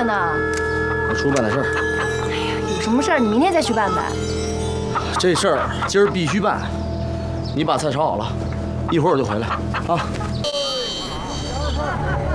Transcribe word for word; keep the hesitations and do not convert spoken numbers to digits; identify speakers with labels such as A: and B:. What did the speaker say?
A: 着呢。
B: 有书办的事儿。
A: 哎呀，有什么事儿你明天再去办呗。
B: 这事儿今儿必须办，你把菜炒好了，一会儿我就回来啊。